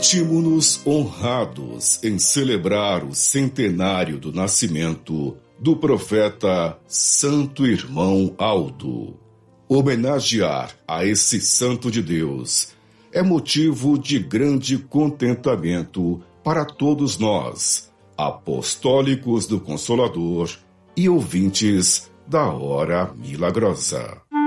Sentimos-nos honrados em celebrar o centenário do nascimento do profeta Santo Irmão Aldo. Homenagear a esse santo de Deus é motivo de grande contentamento para todos nós, apostólicos do Consolador e ouvintes da Hora Milagrosa.